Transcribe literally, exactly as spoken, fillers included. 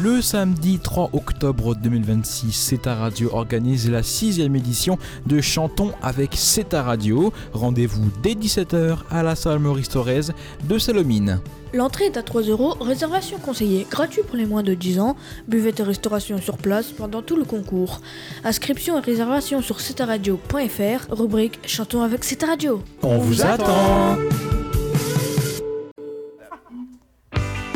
Le samedi trois octobre deux mille vingt-six, Ceta Radio organise la sixième édition de Chantons avec Ceta Radio. Rendez-vous dès dix-sept heures à la salle Maurice Thorez de Salomine. L'entrée est à trois euros, réservation conseillée, gratuit pour les moins de dix ans, buvette et restauration sur place pendant tout le concours. Inscription et réservation sur ceta radio point f r, rubrique Chantons avec Ceta Radio. On vous attend.